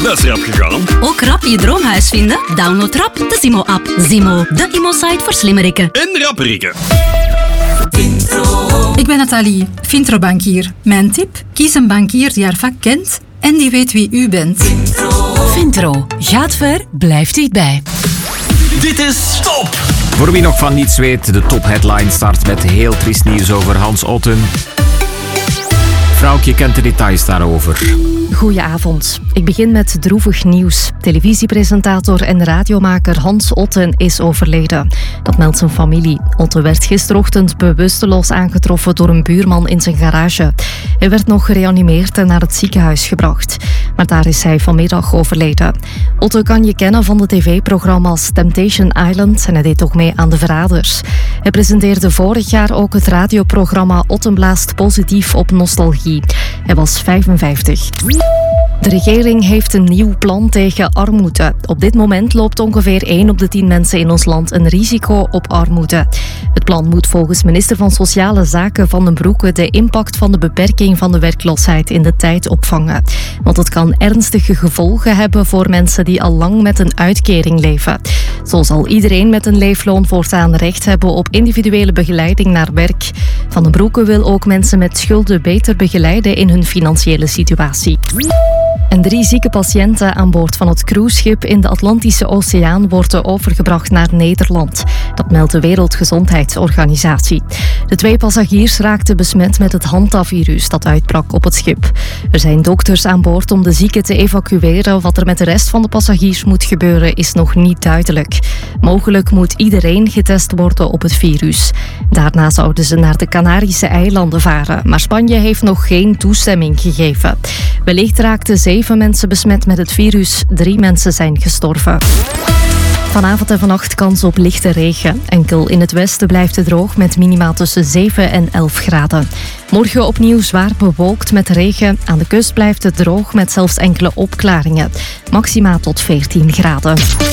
Dat is rap gegaan. Ook rap je droomhuis vinden? Download rap de Zimo-app. Zimo, de imo-site voor slimmerikken. En rapperikken. Ik ben Nathalie, Vintro-bankier. Mijn tip? Kies een bankier die haar vak kent en die weet wie u bent. Vintro. Gaat ver, blijft dichtbij. Dit is Top. Voor wie nog van niets weet, de top-headline start met heel triest nieuws over Hans Otten. Vrouwtje kent de details daarover. Goedenavond. Ik begin met droevig nieuws. Televisiepresentator en radiomaker Hans Otten is overleden. Dat meldt zijn familie. Otten werd gisterochtend bewusteloos aangetroffen door een buurman in zijn garage. Hij werd nog gereanimeerd en naar het ziekenhuis gebracht. Maar daar is hij vanmiddag overleden. Otten kan je kennen van de tv-programma's Temptation Island en hij deed ook mee aan De Verraders. Hij presenteerde vorig jaar ook het radioprogramma Otten blaast positief op nostalgie. Hij was 55. De regering heeft een nieuw plan tegen armoede. Op dit moment loopt ongeveer 1 op de 10 mensen in ons land een risico op armoede. Het plan moet volgens minister van Sociale Zaken Van den Broeke de impact van de beperking van de werkloosheid in de tijd opvangen. Want het kan ernstige gevolgen hebben voor mensen die al lang met een uitkering leven. Zo zal iedereen met een leefloon voortaan recht hebben op individuele begeleiding naar werk. Van den Broeke wil ook mensen met schulden beter begeleiden in hun financiële situatie. En 3 zieke patiënten aan boord van het cruiseschip in de Atlantische Oceaan worden overgebracht naar Nederland. Dat meldt de Wereldgezondheidsorganisatie. De 2 passagiers raakten besmet met het Hantavirus dat uitbrak op het schip. Er zijn dokters aan boord om de zieken te evacueren. Wat er met de rest van de passagiers moet gebeuren is nog niet duidelijk. Mogelijk moet iedereen getest worden op het virus. Daarna zouden ze naar de Canarische eilanden varen, maar Spanje heeft nog geen toestemming gegeven. Wellicht raakten 7 mensen besmet met het virus. 3 mensen zijn gestorven. Vanavond en vannacht kans op lichte regen. Enkel in het westen blijft het droog met minima tussen 7 en 11 graden. Morgen opnieuw zwaar bewolkt met regen. Aan de kust blijft het droog met zelfs enkele opklaringen. Maxima tot 14 graden.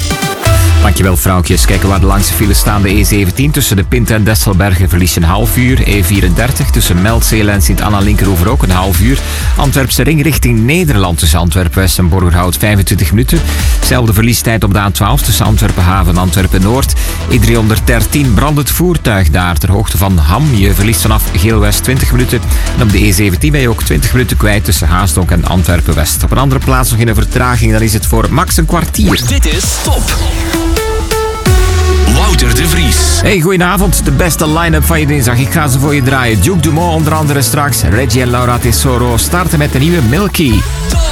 Dankjewel vrouwtjes. Kijken waar de langste files staan. De E17 tussen de Pint en Desselbergen verlies je een half uur. E34 tussen Meldzeel en Sint-Anna-Linkeroever ook een half uur. Antwerpse ring richting Nederland tussen Antwerpen-West en Borgerhout 25 minuten. Zelfde verliestijd op de A12 tussen Antwerpen-Haven en Antwerpen-Noord. E313 brandend voertuig daar ter hoogte van Ham. Je verliest vanaf Geel-West 20 minuten. En op de E17 ben je ook 20 minuten kwijt tussen Haasdonk en Antwerpen-West. Op een andere plaats nog in een vertraging. Dan is het voor max een kwartier. Dit is Top. Wouter de Vries. Hey, goedenavond. De beste line-up van je dinsdag. Ik ga ze voor je draaien. Duke Dumont onder andere straks. Reggie en Laura Tesoro starten met de nieuwe Milky.